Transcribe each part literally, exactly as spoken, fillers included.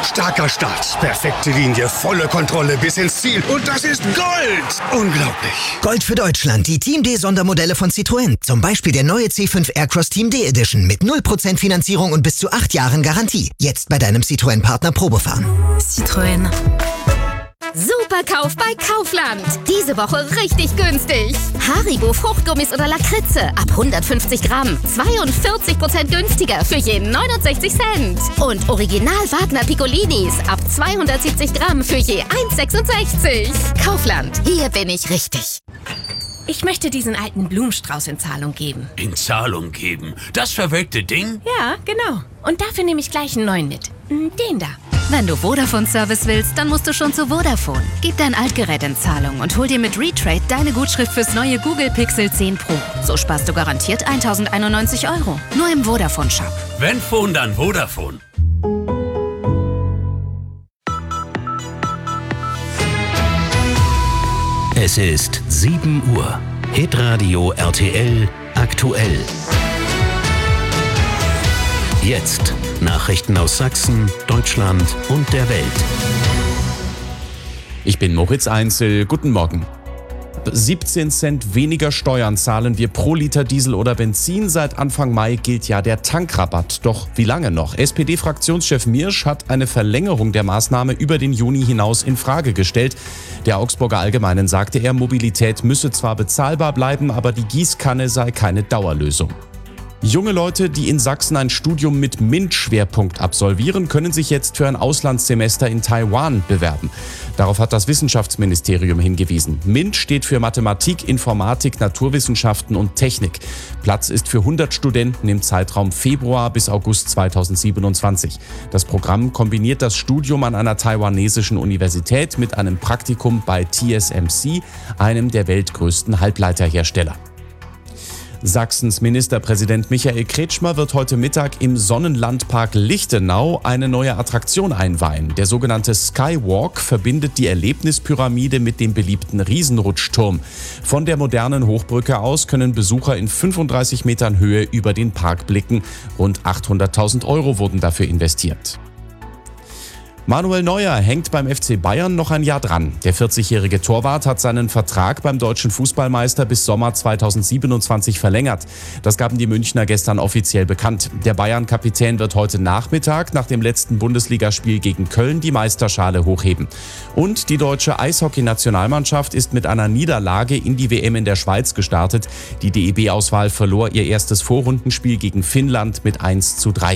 Starker Start, perfekte Linie, volle Kontrolle bis ins Ziel. Und das ist Gold! Unglaublich. Gold für Deutschland, die Team D-Sondermodelle von Citroën. Zum Beispiel der neue C fünf Aircross Team D Edition mit null Prozent Finanzierung und bis zu acht Jahren Garantie. Jetzt bei deinem Citroën-Partner Probefahren. Citroën. Superkauf bei Kaufland. Diese Woche richtig günstig. Haribo Fruchtgummis oder Lakritze ab hundertfünfzig Gramm. zweiundvierzig Prozent günstiger für je neunundsechzig Cent. Und Original Wagner Piccolinis ab zweihundertsiebzig Gramm für je eins sechsundsechzig. Kaufland, hier bin ich richtig. Ich möchte diesen alten Blumenstrauß in Zahlung geben. In Zahlung geben? Das verwelkte Ding? Ja, genau. Und dafür nehme ich gleich einen neuen mit. Den da. Wenn du Vodafone-Service willst, dann musst du schon zu Vodafone. Gib dein Altgerät in Zahlung und hol dir mit Retrade deine Gutschrift fürs neue Google Pixel zehn Pro. So sparst du garantiert tausendeinundneunzig Euro. Nur im Vodafone-Shop. Wenn Phone, dann Vodafone. Es ist sieben Uhr. Hitradio R T L aktuell. Jetzt Nachrichten aus Sachsen, Deutschland und der Welt. Ich bin Moritz Einzel. Guten Morgen. siebzehn Cent weniger Steuern zahlen wir pro Liter Diesel oder Benzin. Seit Anfang Mai gilt ja der Tankrabatt. Doch wie lange noch? S P D-Fraktionschef Miersch hat eine Verlängerung der Maßnahme über den Juni hinaus in Frage gestellt. Der Augsburger Allgemeinen sagte er, Mobilität müsse zwar bezahlbar bleiben, aber die Gießkanne sei keine Dauerlösung. Junge Leute, die in Sachsen ein Studium mit MINT-Schwerpunkt absolvieren, können sich jetzt für ein Auslandssemester in Taiwan bewerben. Darauf hat das Wissenschaftsministerium hingewiesen. MINT steht für Mathematik, Informatik, Naturwissenschaften und Technik. Platz ist für hundert Studenten im Zeitraum Februar bis August zweitausendsiebenundzwanzig. Das Programm kombiniert das Studium an einer taiwanesischen Universität mit einem Praktikum bei T S M C, einem der weltgrößten Halbleiterhersteller. Sachsens Ministerpräsident Michael Kretschmer wird heute Mittag im Sonnenlandpark Lichtenau eine neue Attraktion einweihen. Der sogenannte Skywalk verbindet die Erlebnispyramide mit dem beliebten Riesenrutschturm. Von der modernen Hochbrücke aus können Besucher in fünfunddreißig Metern Höhe über den Park blicken. Rund achthunderttausend Euro wurden dafür investiert. Manuel Neuer hängt beim F C Bayern noch ein Jahr dran. Der vierzigjährige Torwart hat seinen Vertrag beim deutschen Fußballmeister bis Sommer zweitausendsiebenundzwanzig verlängert. Das gaben die Münchner gestern offiziell bekannt. Der Bayern-Kapitän wird heute Nachmittag nach dem letzten Bundesligaspiel gegen Köln die Meisterschale hochheben. Und die deutsche Eishockey-Nationalmannschaft ist mit einer Niederlage in die W M in der Schweiz gestartet. Die D E B-Auswahl verlor ihr erstes Vorrundenspiel gegen Finnland mit eins zu drei.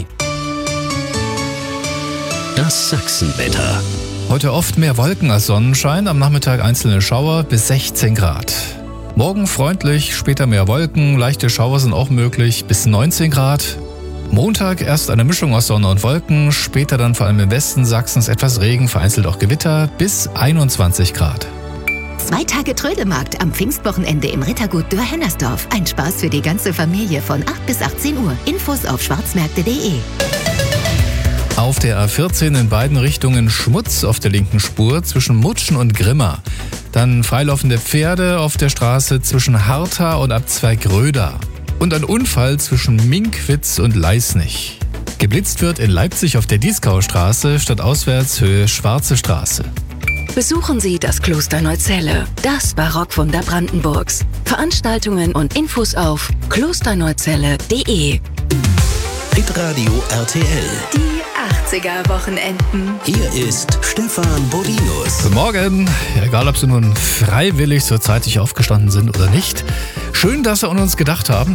Das Sachsenwetter. Heute oft mehr Wolken als Sonnenschein, am Nachmittag einzelne Schauer bis sechzehn Grad. Morgen freundlich, später mehr Wolken, leichte Schauer sind auch möglich bis neunzehn Grad. Montag erst eine Mischung aus Sonne und Wolken, später dann vor allem im Westen Sachsens etwas Regen, vereinzelt auch Gewitter bis einundzwanzig Grad. Zwei Tage Trödelmarkt am Pfingstwochenende im Rittergut Dörr-Hennersdorf. Ein Spaß für die ganze Familie von acht bis achtzehn Uhr. Infos auf schwarzmärkte punkt de. Auf der A vierzehn in beiden Richtungen Schmutz auf der linken Spur zwischen Mutschen und Grimma. Dann freilaufende Pferde auf der Straße zwischen Hartha und Abzweig-Röda. Und ein Unfall zwischen Minkwitz und Leisnig. Geblitzt wird in Leipzig auf der Dieskaustraße statt auswärts Höhe Schwarze Straße. Besuchen Sie das Kloster Neuzelle, das Barockwunder Brandenburgs. Veranstaltungen und Infos auf klosterneuzelle punkt de. Hitradio R T L. Die achtziger-Wochenenden. Hier ist Stefan Bodinus. Guten Morgen. Egal, ob Sie nun freiwillig so zeitig aufgestanden sind oder nicht. Schön, dass Sie an uns gedacht haben.